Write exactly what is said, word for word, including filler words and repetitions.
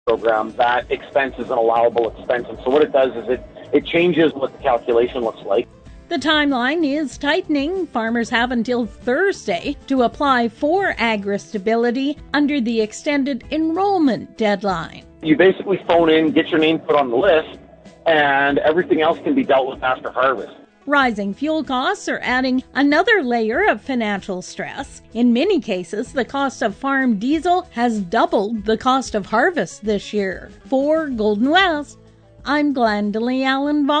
program, that expense is an allowable expense. And so what it does is it, it changes what the calculation looks like. The timeline is tightening. Farmers have until Thursday to apply for AgriStability under the extended enrollment deadline. You basically phone in, get your name put on the list, and everything else can be dealt with after harvest. Rising fuel costs are adding another layer of financial stress. In many cases, the cost of farm diesel has doubled the cost of harvest this year. For Golden West, I'm Glendalee Allen.